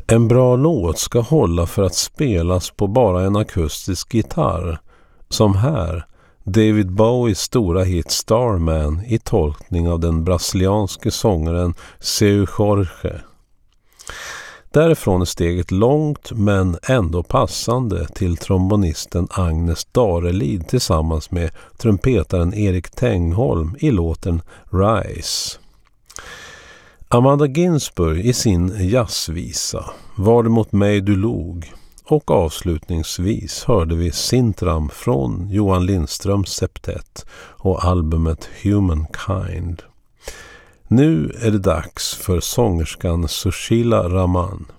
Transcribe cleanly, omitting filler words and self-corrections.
En bra låt ska hålla för att spelas på bara en akustisk gitarr, som här, David Bowies stora hit Starman i tolkning av den brasilianske sångaren Seu Jorge. Därifrån är steget långt men ändå passande till trombonisten Agnes Darelid tillsammans med trumpetaren Erik Tengholm i låten Rise. Amanda Ginsburg i sin jazzvisa Var det mot mig du log, och avslutningsvis hörde vi Sintram från Johan Lindströms septett och albumet Humankind. Nu är det dags för sångerskan Sushila Raman.